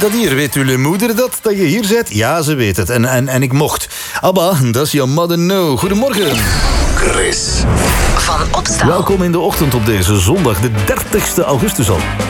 dat hier? Weet uw moeder dat je hier zit? Ja, ze weet het. En ik mocht. Abba, dat is your mother no. Goedemorgen. Chris. Van Opstal. Welkom in de ochtend op deze zondag, de 30ste augustus al.